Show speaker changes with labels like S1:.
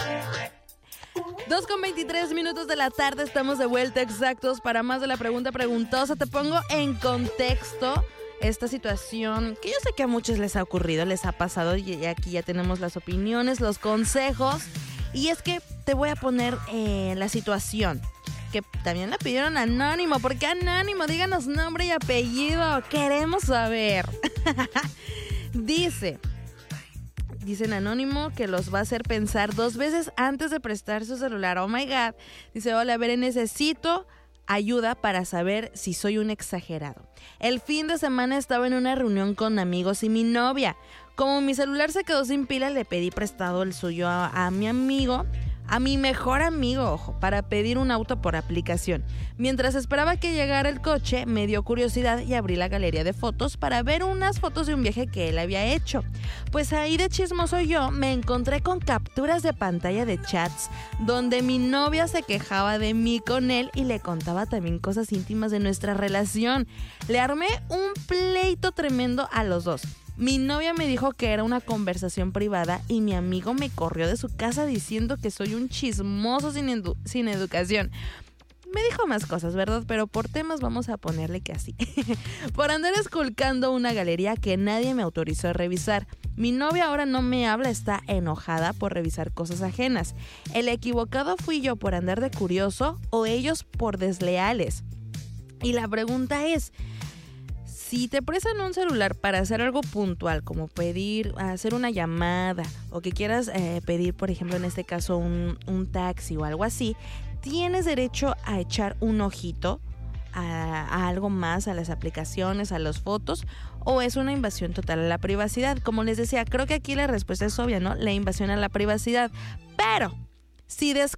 S1: 2:23 de la tarde, estamos de vuelta exactos para más de la pregunta preguntosa. Te pongo en contexto esta situación que yo sé que a muchos les ha ocurrido, les ha pasado, y aquí ya tenemos las opiniones, los consejos. Y es que te voy a poner la situación que también la pidieron anónimo. ¿Por qué anónimo? Díganos nombre y apellido, queremos saber. Dice en anónimo que los va a hacer pensar 2 veces antes de prestar su celular. Oh my God. Dice, hola, necesito ayuda para saber si soy un exagerado. El fin de semana estaba en una reunión con amigos y mi novia. Como mi celular se quedó sin pila, le pedí prestado el suyo a mi amigo, a mi mejor amigo, ojo, para pedir un auto por aplicación. Mientras esperaba que llegara el coche, me dio curiosidad y abrí la galería de fotos para ver unas fotos de un viaje que él había hecho. Pues ahí de chismoso yo me encontré con capturas de pantalla de chats donde mi novia se quejaba de mí con él y le contaba también cosas íntimas de nuestra relación. Le armé un pleito tremendo a los dos. Mi novia me dijo que era una conversación privada y mi amigo me corrió de su casa diciendo que soy un chismoso sin educación. Me dijo más cosas, ¿verdad? Pero por temas vamos a ponerle que así. Por andar esculcando una galería que nadie me autorizó a revisar. Mi novia ahora no me habla, está enojada por revisar cosas ajenas. ¿El equivocado fui yo por andar de curioso o ellos por desleales? Y la pregunta es, si te prestan un celular para hacer algo puntual, como hacer una llamada, o que quieras pedir, por ejemplo, en este caso, un taxi o algo así, ¿tienes derecho a echar un ojito a algo más, a las aplicaciones, a las fotos, o es una invasión total a la privacidad? Como les decía, creo que aquí la respuesta es obvia, ¿no? La invasión a la privacidad. Pero si